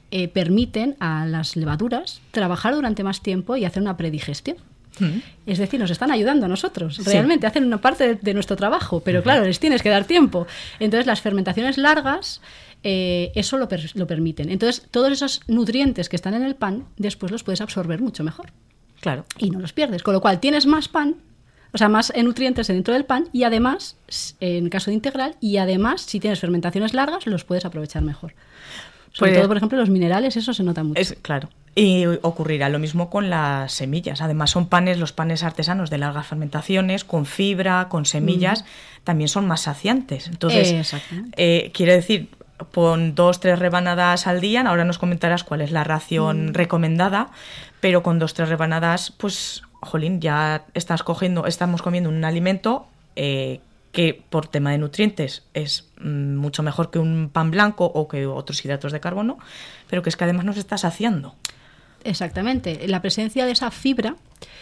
permiten a las levaduras trabajar durante más tiempo y hacer una predigestión. Es decir, nos están ayudando a nosotros. Realmente hacen una parte de nuestro trabajo, pero claro, les tienes que dar tiempo. Entonces, las fermentaciones largas eso lo permiten. Entonces, todos esos nutrientes que están en el pan, después los puedes absorber mucho mejor. Claro. Y no los pierdes. Con lo cual, tienes más pan, o sea, más nutrientes dentro del pan, y además, en el caso de integral, y además, si tienes fermentaciones largas, los puedes aprovechar mejor. Sobre todo, por ejemplo, los minerales, eso se nota mucho. Claro. Y ocurrirá lo mismo con las semillas. Además, los panes artesanos de largas fermentaciones, con fibra, con semillas, también son más saciantes. Entonces, quiero decir, pon 2-3 rebanadas al día. Ahora nos comentarás cuál es la ración recomendada, pero con 2-3 rebanadas, pues, jolín, ya estamos comiendo un alimento que por tema de nutrientes es mucho mejor que un pan blanco o que otros hidratos de carbono, pero que es que además nos está saciando. Exactamente. La presencia de esa fibra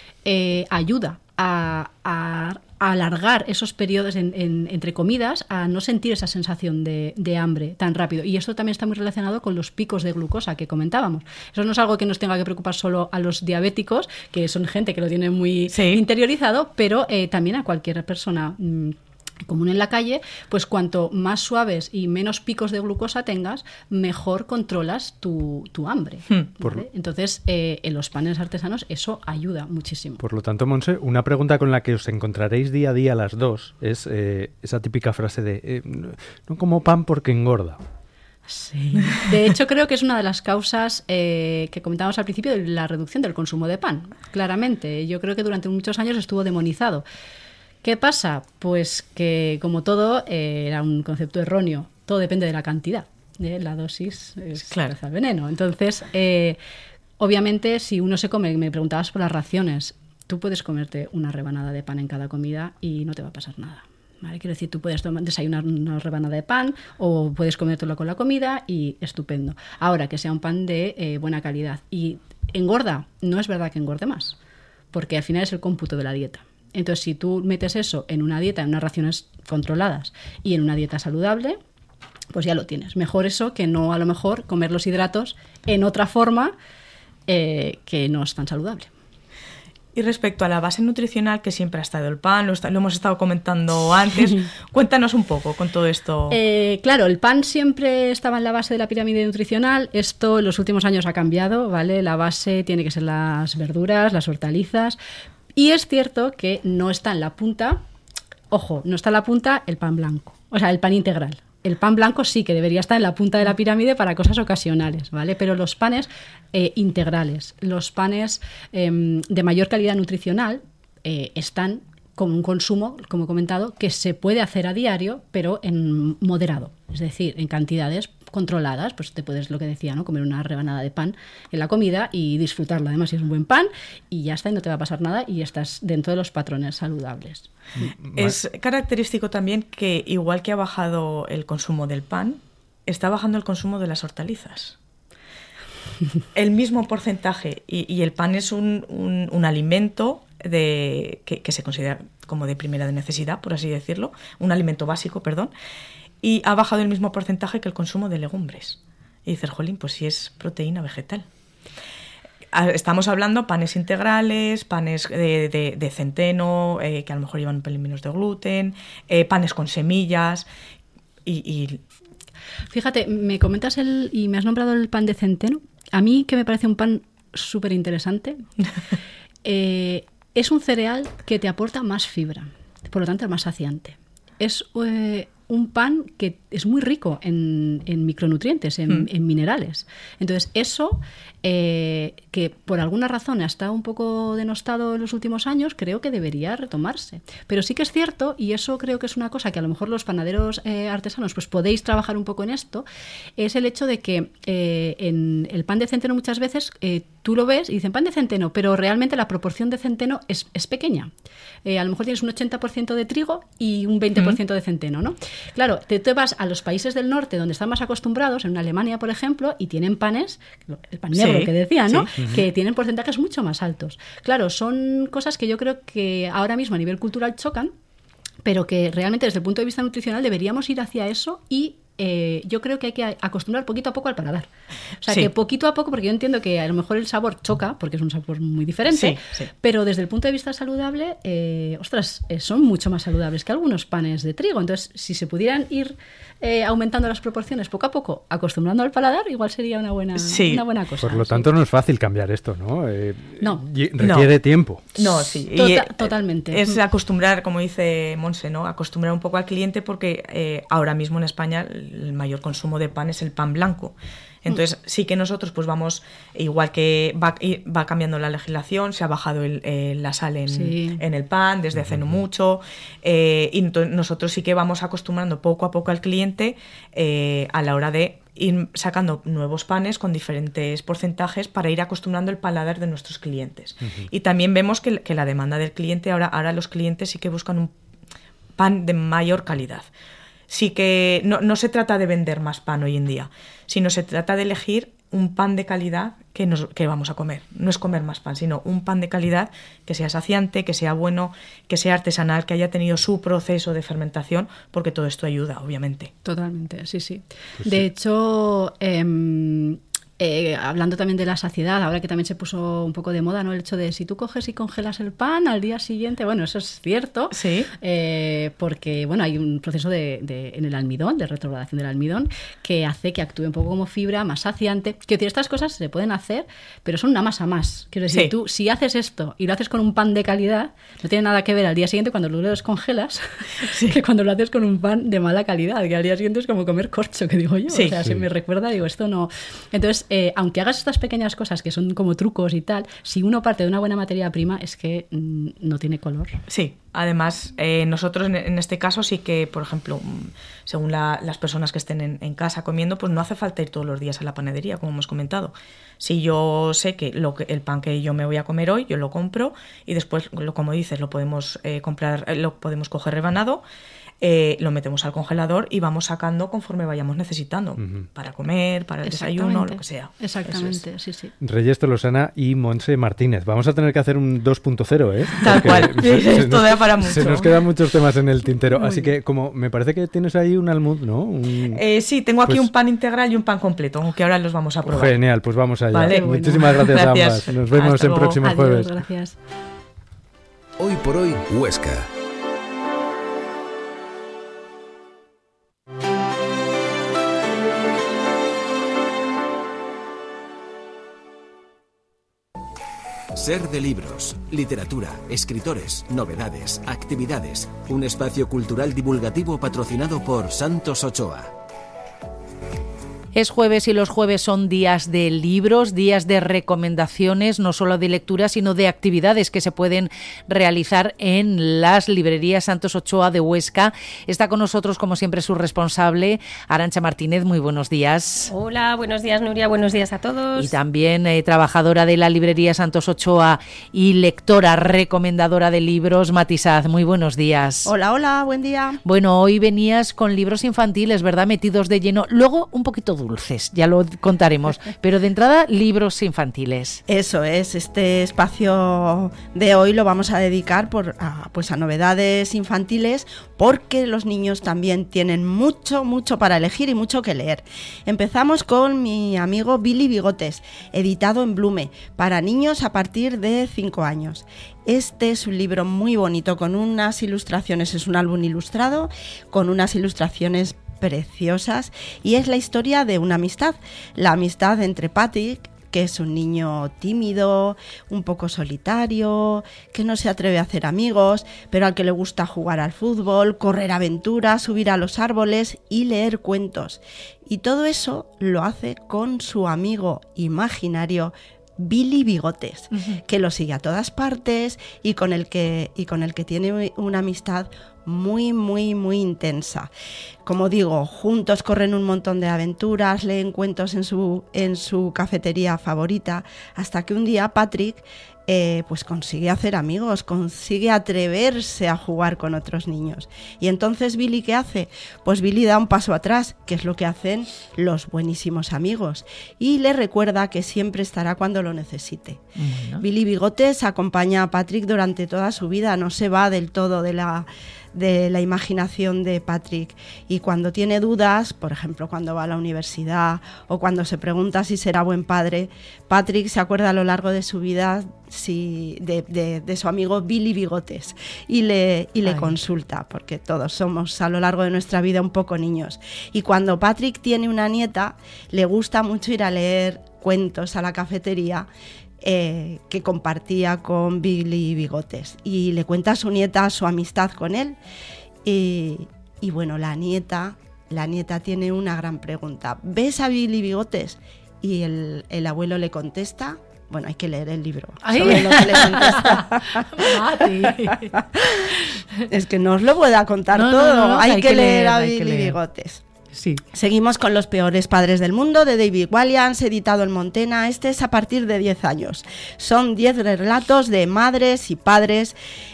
ayuda a alargar esos periodos entre comidas, a no sentir esa sensación de hambre tan rápido. Y esto también está muy relacionado con los picos de glucosa que comentábamos. Eso no es algo que nos tenga que preocupar solo a los diabéticos, que son gente que lo tiene muy interiorizado, pero también a cualquier persona común en la calle, pues cuanto más suaves y menos picos de glucosa tengas, mejor controlas tu hambre. ¿Vale? Entonces, en los panes artesanos eso ayuda muchísimo. Por lo tanto, Montse, una pregunta con la que os encontraréis día a día las dos es esa típica frase de no como pan porque engorda. Sí. De hecho, creo que es una de las causas que comentábamos al principio de la reducción del consumo de pan. Claramente, yo creo que durante muchos años estuvo demonizado. ¿Qué pasa? Pues que, como todo, era un concepto erróneo. Todo depende de la cantidad. La dosis es el veneno. Entonces, obviamente, si uno se come, me preguntabas por las raciones, tú puedes comerte una rebanada de pan en cada comida y no te va a pasar nada. ¿Vale? Quiero decir, tú puedes desayunar una rebanada de pan o puedes comértelo con la comida y estupendo. Ahora, que sea un pan de buena calidad. Y engorda, no es verdad que engorde más, porque al final es el cómputo de la dieta. Entonces, si tú metes eso en una dieta, en unas raciones controladas y en una dieta saludable, pues ya lo tienes. Mejor eso que no, a lo mejor, comer los hidratos en otra forma que no es tan saludable. Y respecto a la base nutricional que siempre ha estado el pan, lo hemos estado comentando antes, cuéntanos un poco con todo esto. Claro, el pan siempre estaba en la base de la pirámide nutricional. Esto en los últimos años ha cambiado, ¿vale? La base tiene que ser las verduras, las hortalizas. Y es cierto que no está en la punta, no está en la punta el pan blanco, o sea, el pan integral. El pan blanco sí que debería estar en la punta de la pirámide para cosas ocasionales, ¿vale? Pero los panes integrales, los panes de mayor calidad nutricional están con un consumo, como he comentado, que se puede hacer a diario, pero en moderado, es decir, en cantidades controladas. Pues te puedes, lo que decía, ¿no?, comer una rebanada de pan en la comida y disfrutarlo. Además, si es un buen pan y ya está, y no te va a pasar nada y estás dentro de los patrones saludables. Es característico también que, igual que ha bajado el consumo del pan, está bajando el consumo de las hortalizas. El mismo porcentaje, y el pan es un alimento que se considera como de primera necesidad, por así decirlo, un alimento básico, y ha bajado el mismo porcentaje que el consumo de legumbres. Y dices, jolín, pues sí es proteína vegetal. Estamos hablando panes integrales, panes de centeno, que a lo mejor llevan un pelín menos de gluten, panes con semillas y... Fíjate, me comentas y me has nombrado el pan de centeno. A mí, que me parece un pan súper interesante, es un cereal que te aporta más fibra, por lo tanto es más saciante. Es un pan que es muy rico en micronutrientes, en minerales. Entonces, eso, que por alguna razón ha estado un poco denostado en los últimos años, creo que debería retomarse. Pero sí que es cierto, y eso creo que es una cosa que a lo mejor los panaderos artesanos pues podéis trabajar un poco en esto, es el hecho de que en el pan de centeno muchas veces tú lo ves y dicen pan de centeno, pero realmente la proporción de centeno es pequeña. A lo mejor tienes un 80% de trigo y un 20% de centeno, ¿no? Claro, te vas a los países del norte donde están más acostumbrados, en Alemania, por ejemplo, y tienen panes, el pan negro que decía, ¿no? Sí. Que tienen porcentajes mucho más altos. Claro, son cosas que yo creo que ahora mismo a nivel cultural chocan, pero que realmente desde el punto de vista nutricional deberíamos ir hacia eso y yo creo que hay que acostumbrar poquito a poco al paladar. O sea, Sí. que poquito a poco, porque yo entiendo que a lo mejor el sabor choca, porque es un sabor muy diferente, Sí. pero desde el punto de vista saludable, son mucho más saludables que algunos panes de trigo. Entonces, si se pudieran ir aumentando las proporciones poco a poco, acostumbrando al paladar, igual sería una buena cosa. Por lo sí. tanto, no es fácil cambiar esto, ¿no? No. Requiere tiempo. No, sí. Totalmente. Es acostumbrar, como dice Monse, ¿no? Acostumbrar un poco al cliente porque ahora mismo en España el mayor consumo de pan es el pan blanco. Entonces sí que nosotros pues vamos, igual que va cambiando la legislación, se ha bajado la sal en el pan desde hace no mucho, y nosotros sí que vamos acostumbrando poco a poco al cliente a la hora de ir sacando nuevos panes con diferentes porcentajes para ir acostumbrando el paladar de nuestros clientes. Y también vemos que la demanda del cliente, ahora los clientes sí que buscan un pan de mayor calidad. Sí que no se trata de vender más pan hoy en día, sino se trata de elegir un pan de calidad que vamos a comer. No es comer más pan, sino un pan de calidad que sea saciante, que sea bueno, que sea artesanal, que haya tenido su proceso de fermentación, porque todo esto ayuda, obviamente. Totalmente, sí. Pues de sí. hecho, hablando también de la saciedad, ahora que también se puso un poco de moda, ¿no? El hecho de si tú coges y congelas el pan al día siguiente, bueno, eso es cierto, Sí. porque bueno, hay un proceso en el almidón, de retrogradación del almidón, que hace que actúe un poco como fibra, más saciante. Quiero decir, estas cosas se pueden hacer, pero son una masa más. Quiero decir, Sí. tú si haces esto y lo haces con un pan de calidad, no tiene nada que ver al día siguiente cuando lo descongelas que cuando lo haces con un pan de mala calidad, que al día siguiente es como comer corcho, que digo yo. Sí. O sea, Sí. si me recuerda, digo, esto no. Entonces, aunque hagas estas pequeñas cosas que son como trucos y tal, si uno parte de una buena materia prima es que no tiene color. Sí, además nosotros en este caso sí que, por ejemplo, según las personas que estén en casa comiendo, pues no hace falta ir todos los días a la panadería, como hemos comentado. Si yo sé que el pan que yo me voy a comer hoy, yo lo compro y después, como dices, lo podemos lo podemos coger rebanado, lo metemos al congelador y vamos sacando conforme vayamos necesitando, para comer, para el desayuno, lo que sea. Exactamente, Eso es. sí. Reyes Tolosana y Monse Martínez. Vamos a tener que hacer un 2.0, ¿eh? Tal Porque cual. Esto da para mucho. Se nos quedan muchos temas en el tintero. Muy Así bien. que, como me parece que tienes ahí un almud, ¿no? Sí, tengo aquí Pues- un pan integral y un pan completo, aunque ahora los vamos a probar. Genial, pues vamos allá. Vale. Muchísimas gracias, a Gracias. ambas. Nos vemos Hasta en luego. próximos Adiós, jueves. gracias. Hoy por hoy, Huesca. Ser de libros, literatura, escritores, novedades, actividades. Un espacio cultural divulgativo patrocinado por Santos Ochoa. Es jueves y los jueves son días de libros, días de recomendaciones, no solo de lectura, sino de actividades que se pueden realizar en las librerías Santos Ochoa de Huesca. Está con nosotros, como siempre, su responsable, Arantxa Martínez. Muy buenos días. Hola, buenos días, Nuria, buenos días a todos. Y también trabajadora de la librería Santos Ochoa y lectora recomendadora de libros, Matisaz. Muy buenos días. Hola, buen día. Bueno, hoy venías con libros infantiles, ¿verdad? Metidos de lleno. Luego un poquito dulces, ya lo contaremos. Pero de entrada, libros infantiles. Eso es, este espacio de hoy lo vamos a dedicar a novedades infantiles, porque los niños también tienen mucho para elegir y mucho que leer. Empezamos con mi amigo Billy Bigotes, editado en Blume, para niños a partir de 5 años. Este es un libro muy bonito, con unas ilustraciones, es un álbum ilustrado, con unas ilustraciones preciosas, y es la historia de una amistad, la amistad entre Patrick, que es un niño tímido, un poco solitario, que no se atreve a hacer amigos, pero al que le gusta jugar al fútbol, correr aventuras, subir a los árboles y leer cuentos. Y todo eso lo hace con su amigo imaginario Billy Bigotes, que lo sigue a todas partes y con el que tiene una amistad muy intensa. Como digo, juntos corren un montón de aventuras, leen cuentos en su cafetería favorita, hasta que un día Patrick pues consigue hacer amigos, consigue atreverse a jugar con otros niños. Y entonces Billy, ¿qué hace? Pues Billy da un paso atrás, que es lo que hacen los buenísimos amigos, y le recuerda que siempre estará cuando lo necesite. Bueno. Billy Bigotes acompaña a Patrick durante toda su vida, no se va del todo de de la imaginación de Patrick. Y cuando tiene dudas, por ejemplo, cuando va a la universidad o cuando se pregunta si será buen padre, Patrick se acuerda a lo largo de su vida de su amigo Billy Bigotes y le consulta, porque todos somos a lo largo de nuestra vida un poco niños. Y cuando Patrick tiene una nieta, le gusta mucho ir a leer cuentos a la cafetería que compartía con Billy Bigotes, y le cuenta a su nieta su amistad con él. Y bueno, la nieta tiene una gran pregunta: ¿ves a Billy Bigotes? Y el abuelo le contesta, bueno, hay que leer el libro sobre lo que le contesta. Es que no os lo pueda contar todo. No, hay que leer a Billy Bigotes. Sí. Seguimos con Los peores padres del mundo, de David Walliams, editado en Montena. Este es a partir de 10 años. Son 10 relatos de madres y padres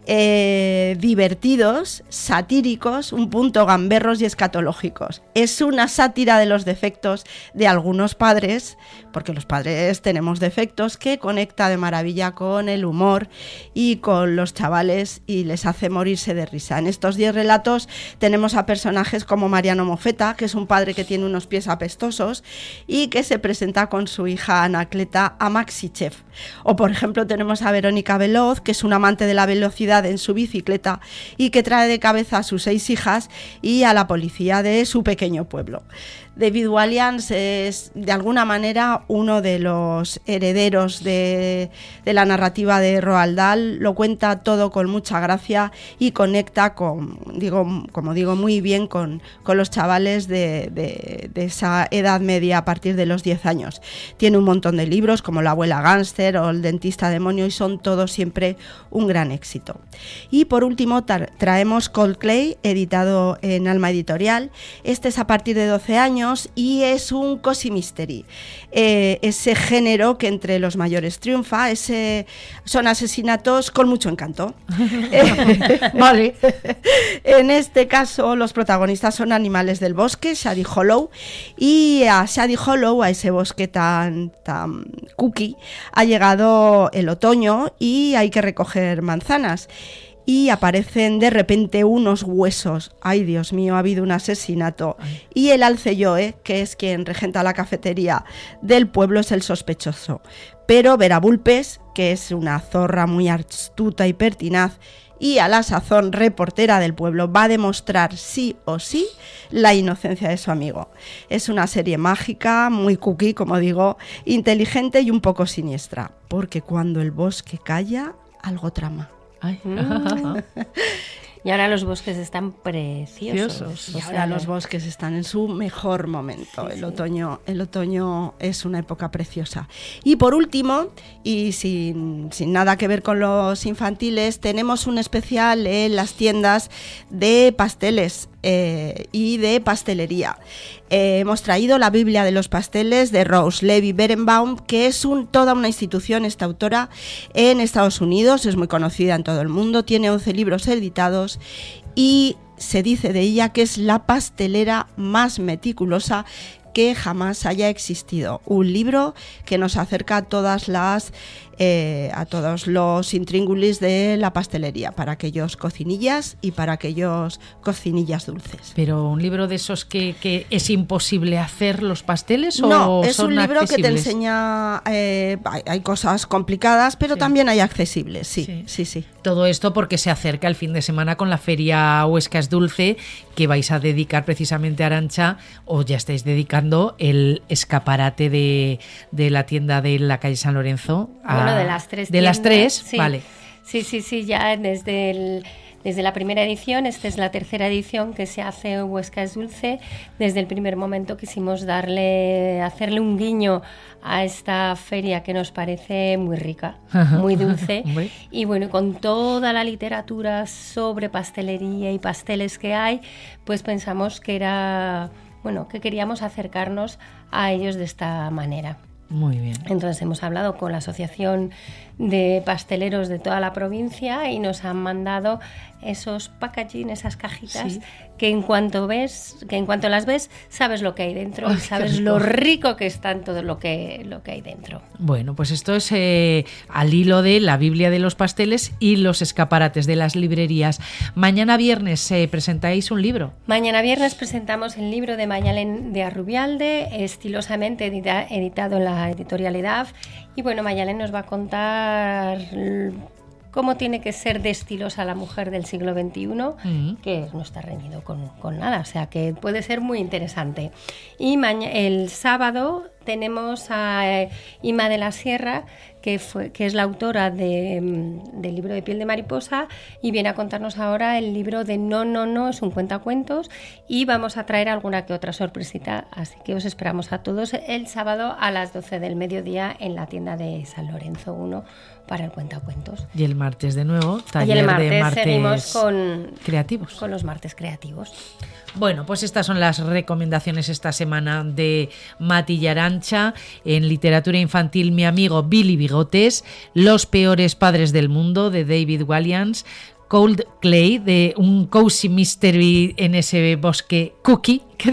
divertidos, satíricos, un punto gamberros y escatológicos. Es una sátira de los defectos de algunos padres, porque los padres tenemos defectos, que conecta de maravilla con el humor y con los chavales y les hace morirse de risa. En estos 10 relatos tenemos a personajes como Mariano Mofeta, que es un padre que tiene unos pies apestosos y que se presenta con su hija Anacleta a Maxi Chef. O por ejemplo tenemos a Verónica Veloz, que es una amante de la velocidad en su bicicleta y que trae de cabeza a sus 6 hijas y a la policía de su pequeño pueblo. David Walliams es de alguna manera uno de los herederos de la narrativa de Roald Dahl. Lo cuenta todo con mucha gracia y conecta muy bien con los chavales de esa edad media a partir de los 10 años. Tiene un montón de libros como La abuela gánster o El dentista demonio, y son todos siempre un gran éxito. Y por último traemos Cold Clay, editado en Alma Editorial. Este es a partir de 12 años y es un cozy mystery, ese género que entre los mayores triunfa. Son asesinatos con mucho encanto. Vale. En este caso los protagonistas son animales del bosque, Shady Hollow, y a Shady Hollow, a ese bosque tan cookie, ha llegado el otoño y hay que recoger manzanas. Y aparecen de repente unos huesos. ¡Ay, Dios mío, ha habido un asesinato! Y el alce Joe, que es quien regenta la cafetería del pueblo, es el sospechoso. Pero Vera Bulpes, que es una zorra muy astuta y pertinaz, y a la sazón reportera del pueblo, va a demostrar sí o sí la inocencia de su amigo. Es una serie mágica, muy cookie, como digo, inteligente y un poco siniestra. Porque cuando el bosque calla, algo trama. Ay. Y ahora los bosques están preciosos. Y ahora los bosques están en su mejor momento. Sí, el otoño es una época preciosa. Y por último, y sin nada que ver con los infantiles, tenemos un especial en las tiendas de pasteles y de pastelería. Hemos traído la Biblia de los pasteles de Rose Levy Berenbaum, que es toda una institución, esta autora, en Estados Unidos, es muy conocida en todo el mundo, tiene 11 libros editados y se dice de ella que es la pastelera más meticulosa que jamás haya existido. Un libro que nos acerca a todos los intríngulis de la pastelería, para aquellos cocinillas y para aquellos cocinillas dulces. ¿Pero un libro de esos que es imposible hacer los pasteles o no, es son un libro accesibles? Que te enseña, hay cosas complicadas, pero sí, también hay accesibles, sí. Todo esto porque se acerca el fin de semana con la Feria Huesca es Dulce, que vais a dedicar precisamente a Arantxa, o ya estáis dedicando el escaparate de la tienda de la calle San Lorenzo. Bueno, de las 3 de las 3, sí. Vale. Sí, ya desde la primera edición, esta es la tercera edición que se hace Huesca es Dulce. Desde el primer momento quisimos hacerle un guiño a esta feria que nos parece muy rica, muy dulce. Y bueno, con toda la literatura sobre pastelería y pasteles que hay, pues pensamos que queríamos acercarnos a ellos de esta manera. Muy bien. Entonces hemos hablado con la Asociación de Pasteleros de toda la provincia y nos han mandado esos packaging, esas cajitas, sí, que en cuanto las ves, sabes lo que hay dentro, y sabes lo rico que está en todo lo que hay dentro. Bueno, pues esto es al hilo de la Biblia de los pasteles y los escaparates de las librerías. Mañana viernes presentáis un libro. Mañana viernes presentamos el libro de Mayalen de Arrubialde, estilosamente editado en la editorial EDAF. Y bueno, Mayalen nos va a contar cómo tiene que ser de estilosa la mujer del siglo XXI, que no está reñido con nada, o sea que puede ser muy interesante. Y el sábado tenemos a Ima de la Sierra, que es la autora del libro de Piel de Mariposa, y viene a contarnos ahora el libro de No, es un cuentacuentos, y vamos a traer alguna que otra sorpresita, así que os esperamos a todos el sábado a las 12 del mediodía en la tienda de San Lorenzo 1 para el cuentacuentos. Y el martes de nuevo, taller y el martes de martes seguimos creativos. Con los martes creativos. Bueno, pues estas son las recomendaciones esta semana de Mati y Arantxa. En literatura infantil, Mi amigo Billy Bigotes, Los peores padres del mundo, de David Walliams, Cold Clay, de un cozy mystery en ese bosque cookie, que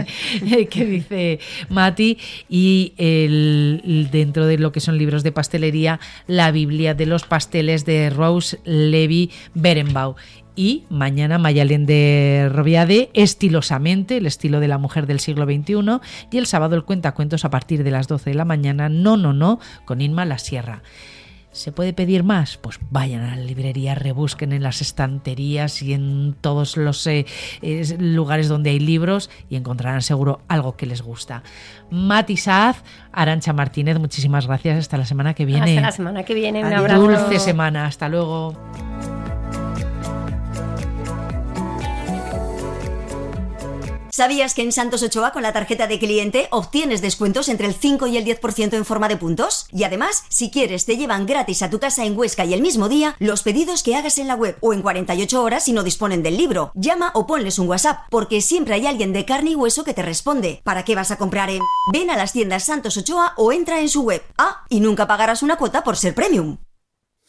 dice Mati, y dentro de lo que son libros de pastelería, La Biblia de los pasteles, de Rose Levy Berenbaum. Y mañana Mayalen de Robiade, Estilosamente, el estilo de la mujer del siglo XXI. Y el sábado el cuentacuentos a partir de las 12 de la mañana, No, con Inma La Sierra. ¿Se puede pedir más? Pues vayan a la librería, rebusquen en las estanterías y en todos los lugares donde hay libros y encontrarán seguro algo que les gusta. Mati Saaz, Arantxa Martínez, muchísimas gracias. Hasta la semana que viene. Hasta la semana que viene. Un Adiós. abrazo. Dulce semana. Hasta luego. ¿Sabías que en Santos Ochoa con la tarjeta de cliente obtienes descuentos entre el 5 y el 10% en forma de puntos? Y además, si quieres, te llevan gratis a tu casa en Huesca y el mismo día los pedidos que hagas en la web o en 48 horas si no disponen del libro. Llama o ponles un WhatsApp, porque siempre hay alguien de carne y hueso que te responde. ¿Para qué vas a comprar en...? Ven a las tiendas Santos Ochoa o entra en su web. Ah, y nunca pagarás una cuota por ser premium.